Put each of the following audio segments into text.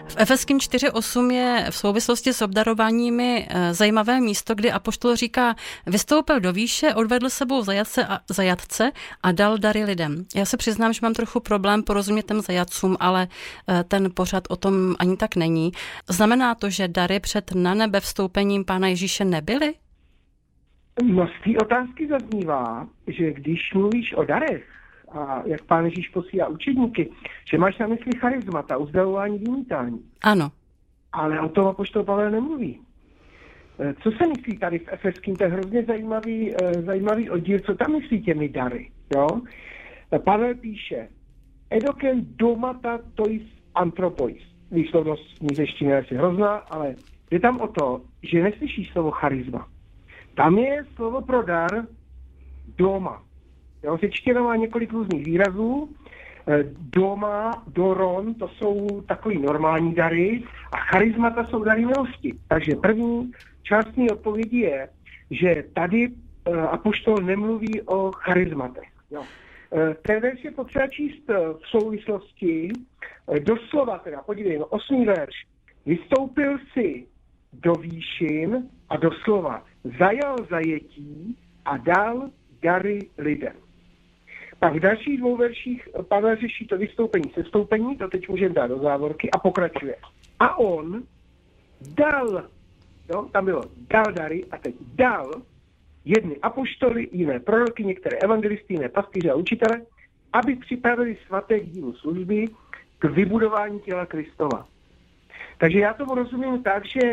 V Efeským 4.8 je v souvislosti s obdarováními zajímavé místo, kdy apoštol říká, vystoupil do výše, odvedl sebou zajatce a dal dary lidem. Já se přiznám, že mám trochu problém porozumět těm zajatcům, ale ten pořad o tom ani tak není. Znamená to, že dary před na nebe vstoupením Pána Ježíše nebyly? No z té otázky zaznívá, že když mluvíš o darech, a jak Pán Ježíš posílá učedníky, že máš na mysli charizmata, uzdravování, vymítání. Ano. Ale o tom apoštol Pavel nemluví. Co se myslí tady v Efeským? To je hrozně zajímavý oddíl, co tam myslí těmi dary. Jo? Pavel píše, edoken domata tois anthropois. Výslovnost z nízeštiny je hrozná, ale jde tam o to, že neslyšíš slovo charisma. Tam je slovo pro dar doma. Jo, řečtina má několik různých výrazů. Doma, doron, to jsou takový normální dary a charismata jsou dary milosti. Takže první část mé odpovědi je, že tady apoštol nemluví o charizmatech. Jo. Ten verš je potřeba číst v souvislosti doslova, teda podívej, 8. verš. Vystoupil si do výšin a doslova zajal zajetí a dal dary lidem. Pak v dalších 2 verších Pavel řeší to vystoupení, sestoupení, to teď můžeme dát do závorky a pokračuje. A on dal, jo, tam bylo dal dary a teď dal jedny apoštoly, jiné proroky, některé evangelisty, jiné pastýře a učitele, aby připravili svaté k dílu služby k vybudování těla Kristova. Takže já tomu rozumím tak, že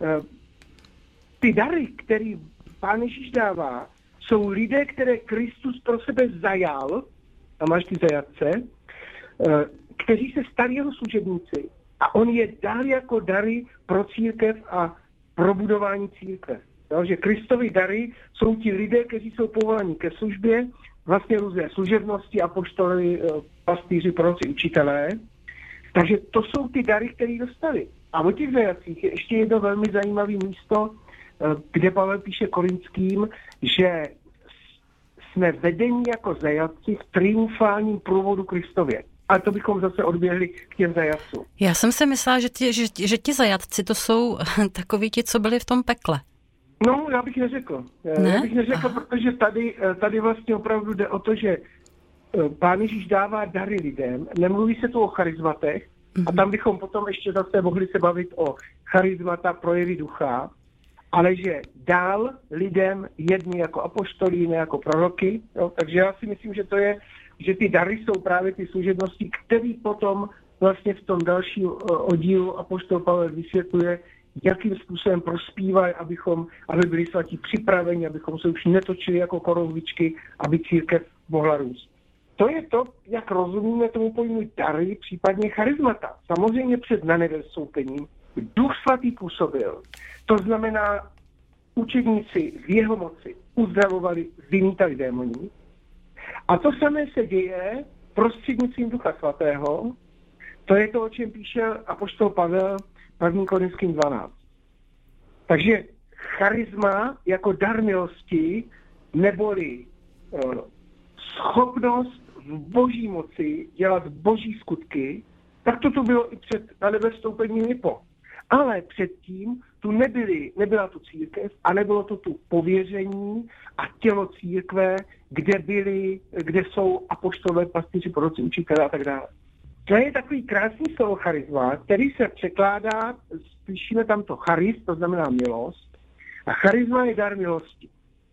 ty dary, které Pán Ježíš dává, jsou lidé, které Kristus pro sebe zajal, a máš ty zajatce, kteří se stali jeho služebníci a on je dal jako dary pro církev a pro budování církve. Jo, že Kristovi dary jsou ti lidé, kteří jsou povoláni ke službě, vlastně různé služebnosti, apoštoly, pastýři, proroci, učitelé. Takže to jsou ty dary, které dostali. A o těch zajatcích je ještě jedno velmi zajímavé místo, kde Pavel píše Korinským, že jsme vedení jako zajatci v triumfálním průvodu Kristově. Ale to bychom zase odběhli k těm zajatcům. Já jsem si myslela, že ti zajatci to jsou takoví ti, co byli v tom pekle. No, já bych neřekl. Já bych neřekl, protože tady vlastně opravdu jde o to, že Pán Ježíš dává dary lidem, nemluví se tu o charizmatech, a tam bychom potom ještě zase mohli se bavit o charizmata, projevy ducha, ale že dál lidem jedni jako apoštolí, jiné jako proroky. Jo? Takže já si myslím, že to je, že ty dary jsou právě ty služebnosti, které potom vlastně v tom dalším oddílu apoštol Pavel vysvětluje, jakým způsobem prospívají, aby byli svatí připraveni, abychom se už netočili jako korouhvičky, aby církev mohla růst. To je to, jak rozumíme tomu pojmu dary, případně charizmata. Samozřejmě před nanebevstoupením Duch svatý působil. To znamená, učedníci v jeho moci uzdravovali, vymítali démoni. A to samé se děje prostřednictvím Ducha svatého. To je to, o čem píše apoštol Pavel 1. Korinským 12. Takže charisma jako dar milosti neboli schopnost v boží moci dělat boží skutky, tak to tu bylo i před nanebevstoupením i po. Ale předtím tu nebyla tu církev a nebylo to tu pověření a tělo církve, kde jsou apoštolové, pastýři, proroci, učitelé a tak dále. To je takový krásný slovo charisma, který se překládá, slyšíme tam to charis, to znamená milost, a charisma je dar milosti.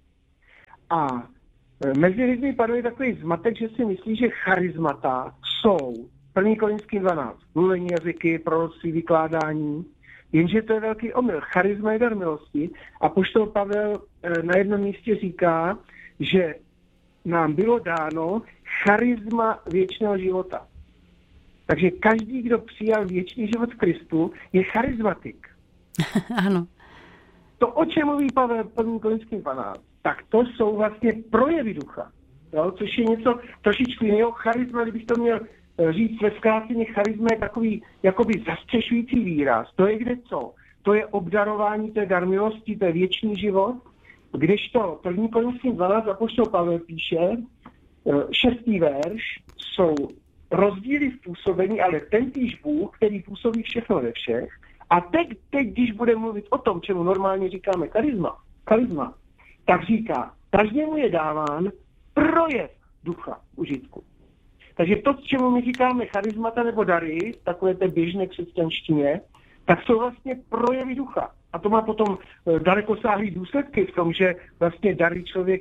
A mezi lidmi panuje takový zmatek, že si myslí, že charismata jsou 1. Korinským 12, mluvení jazyky, proroctví, vykládání, jenže to je velký omyl. Charisma je dar milosti a apoštol Pavel na jednom místě říká, že nám bylo dáno charisma věčného života. Takže každý, kdo přijal věčný život v Kristu, je charismatik. Ano. To, o čem mluví Pavel 1. Korinským 12, tak to jsou vlastně projevy ducha. Jo? Což je něco trošičku jiného. Charisma, kdybych to měl říct ve zkráceně, charisma je takový jakoby zastřešující výraz. To je kde co? To je obdarování, to je dar milosti, to je věčný život. Kdežto 1. Korinským 12 apoštol Pavel píše, 6. verš, jsou rozdíly v působení, ale tentýž Bůh, který působí všechno ve všech, a teď, když budeme mluvit o tom, čemu normálně říkáme charisma, tak říká, každému je dáván projev ducha užitku. Takže to, čemu my říkáme charismata nebo dary, takové té běžné křesťanštině, tak jsou vlastně projevy ducha. A to má potom dalekosáhlý důsledky v tom, že vlastně dary člověk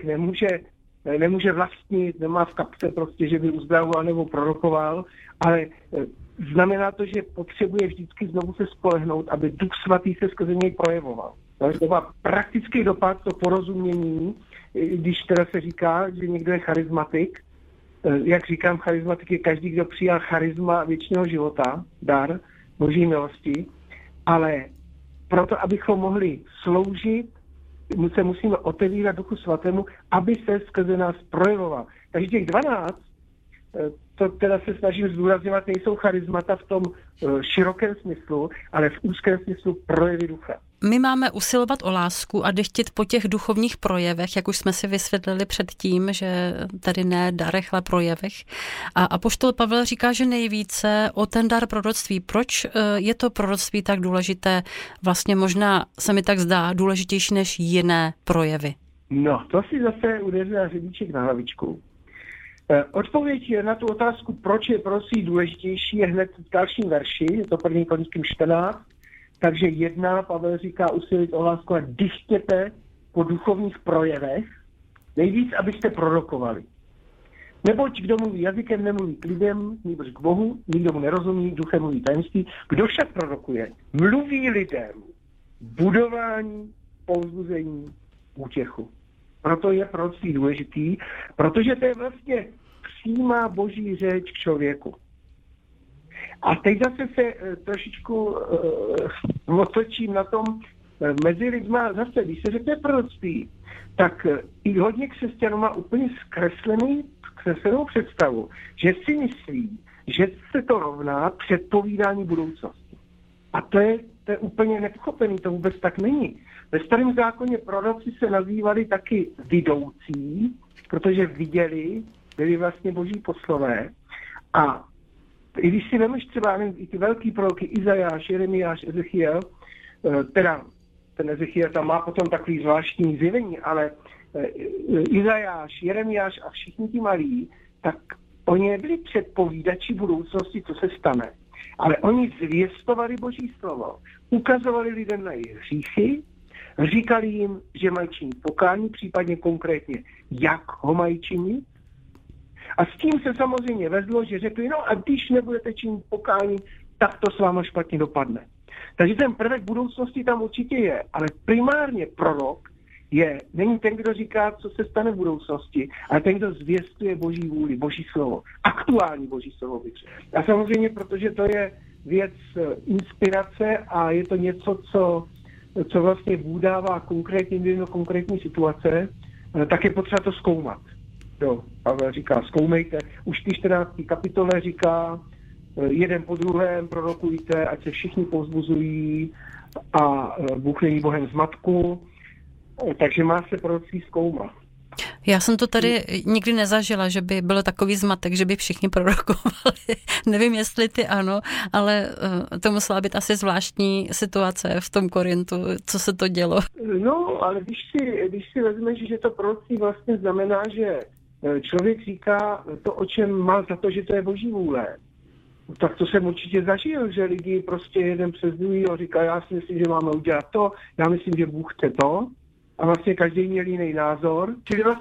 nemůže vlastnit, nemá v kapse prostě, že by uzdravoval nebo prorokoval, ale znamená to, že potřebuje vždycky znovu se spolehnout, aby Duch Svatý se skrze něj projevoval. To má praktický dopad, to porozumění, když teda se říká, že někdo je charismatik. Jak říkám, charismatik je každý, kdo přijal charisma věčného života, dar Boží milosti, ale proto, abychom mohli sloužit, se musíme otevírat Duchu Svatému, aby se skrze nás projevoval. Takže těch 12, to teda se snažím zdůrazňovat, nejsou charismata v tom širokém smyslu, ale v úzkém smyslu projevy ducha. My máme usilovat o lásku a dechtit po těch duchovních projevech, jak už jsme si vysvětlili předtím, že tady ne darech, ale projevech. A apoštol Pavel říká, že nejvíce o ten dar proroctví. Proč je to proroctví tak důležité? Vlastně možná se mi tak zdá důležitější než jiné projevy. No, to si zase udeřil hřebíček na hlavičku. Odpověď na tu otázku, proč je proroctví důležitější, je hned v dalším verši, je to 1. Korinským 14, takže 1, Pavel říká, usilit o lásku a dychtěte po duchovních projevech, nejvíc, abyste prorokovali. Neboť kdo mluví jazykem, nemluví k lidem, nýbrž k Bohu, nikdo mu nerozumí, duchem mluví tajemství. Kdo však prorokuje, mluví lidem budování, povzbuzení, útěchu. Proto je proroctví důležitý, protože to je vlastně přímá Boží řeč k člověku. A teď zase se trošičku otočím na tom mezi lidma, zase, když se řekne proroctví, tak i hodně křesťanů má úplně zkreslenou představu, že si myslí, že se to rovná předpovídání budoucnosti. A to je úplně nepochopený, to vůbec tak není. Ve Starém zákoně proroci se nazývali taky vidoucí, protože viděli, byli vlastně boží poslové. A i když si vemeš třeba i ty velký proroky Izajáš, Jeremiáš, Ezechiel, teda ten Ezechiel tam má potom takový zvláštní zjevení, ale Izajáš, Jeremiáš a všichni ti malí, tak oni nebyli předpovídači budoucnosti, co se stane. Ale oni zvěstovali boží slovo, ukazovali lidem na jejich hříchy, říkali jim, že mají činit pokání, případně konkrétně, jak ho mají činit. A s tím se samozřejmě vezlo, že řekli, no a když nebudete činit pokání, tak to s váma špatně dopadne. Takže ten prvek budoucnosti tam určitě je, ale primárně prorok není ten, kdo říká, co se stane v budoucnosti, ale ten, kdo zvěstuje boží vůli, boží slovo, aktuální boží slovo. A samozřejmě, protože to je věc inspirace a je to něco, co vlastně Bůh dává konkrétní situace, tak je potřeba to zkoumat. Jo, Pavel říká, zkoumejte. Už v 14. kapitole říká, jeden po druhém prorokujte, ať se všichni povzbuzují a Bůh není Bohem zmatku, takže má se proroctví zkoumat. Já jsem to tady nikdy nezažila, že by byl takový zmatek, že by všichni prorokovali. Nevím, jestli ty ano, ale to musela být asi zvláštní situace v tom Korintu, co se to dělo. No, ale když si vezmeš, že to proroctví vlastně znamená, že člověk říká to, o čem má za to, že to je boží vůle, tak to jsem určitě zažil, že lidi prostě jeden přes druhý a říká, já si myslím, že máme udělat to, já myslím, že Bůh chce to, a vlastně každý měl jiný názor. Čili vlastně